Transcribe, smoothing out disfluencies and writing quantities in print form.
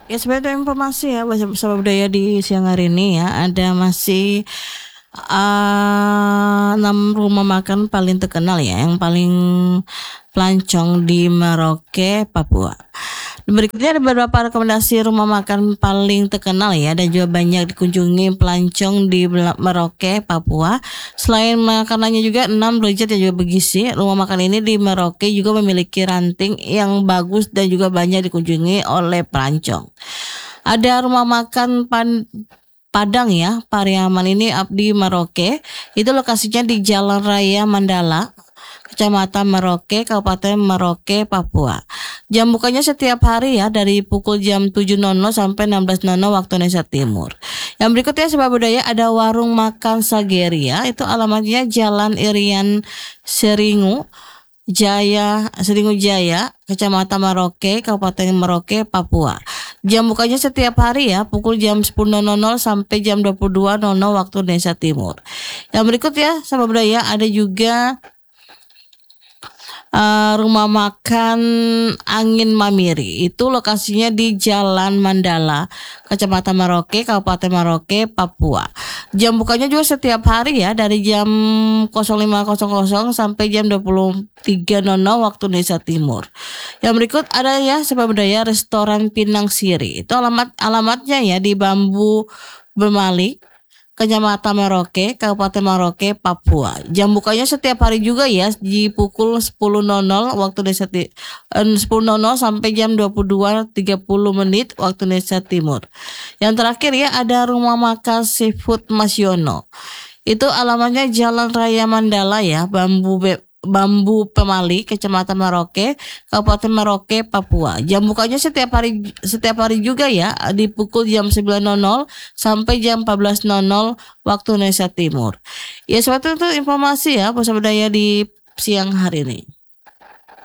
Ya sebenarnya informasi ya bahasa budaya di siang hari ini ya ada masih 6 rumah makan paling terkenal ya yang paling pelancong di Merauke, Papua. Berikutnya ada beberapa rekomendasi rumah makan paling terkenal ya dan juga banyak dikunjungi pelancong di Merauke, Papua. Selain makanannya juga 6 derajat dan juga bergizi, rumah makan ini di Merauke juga memiliki ranting yang bagus dan juga banyak dikunjungi oleh pelancong. Ada rumah makan Padang ya, Pariaman ini Abdi Merauke. Itu lokasinya di Jalan Raya Mandala, Kecamatan Merauke, Kabupaten Merauke, Papua. Jam bukanya setiap hari ya dari pukul jam 7.00 sampai 16.00 waktu Indonesia Timur. Yang berikutnya sebab budaya ada warung makan Sageria, itu alamatnya Jalan Irian Seringu Jaya, Kecamatan Merauke, Kabupaten Merauke, Papua. Jam bukanya setiap hari ya, pukul jam 10.00 sampai jam 22.00 waktu Indonesia Timur. Yang berikut ya, sahabat budaya ada juga rumah makan Angin Mamiri. Itu lokasinya di Jalan Mandala, Kecamatan Merauke, Kabupaten Merauke, Papua. Jam bukanya juga setiap hari ya dari jam 05.00 sampai jam 23.00 waktu Indonesia Timur. Yang berikut ada ya sebab budaya restoran Pinang Siri. Itu alamatnya ya di Bambu Bemali, Kecamatan Merauke, Kabupaten Merauke, Papua. Jam bukanya setiap hari juga ya di pukul 10.00 waktu Indonesia 10.00 sampai jam 22.30 waktu Indonesia Timur. Yang terakhir ya ada rumah makan seafood Mas Yono. Itu alamatnya Jalan Raya Mandala ya, Bambu Pemali, Kecamatan Merauke, Kabupaten Merauke, Papua. Jam bukanya setiap hari juga ya di pukul jam 9.00 sampai jam 14.00 waktu Indonesia Timur. Ya seperti itu informasi ya bahasa budaya di siang hari ini.